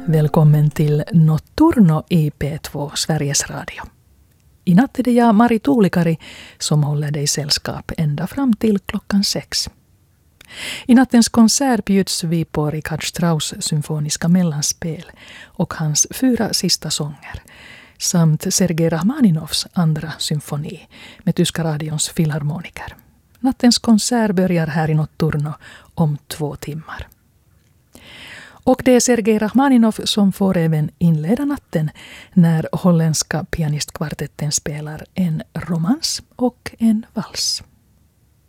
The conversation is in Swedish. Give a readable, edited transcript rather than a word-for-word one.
Välkommen till Notturno i P2 Sveriges Radio. I natt är det jag, Mari Tuulikari, som håller dig sällskap ända fram till klockan 6. I nattens konsert bjuds vi på Richard Strauss symfoniska mellanspel och hans 4 sista sånger, samt Sergej Rachmaninovs andra symfoni med Tyska radions filharmoniker. Nattens konsert börjar här i Notturno om 2 timmar. Och det är Sergej Rachmaninov som får även inleda natten när holländska pianistkvartetten spelar en romans och en vals.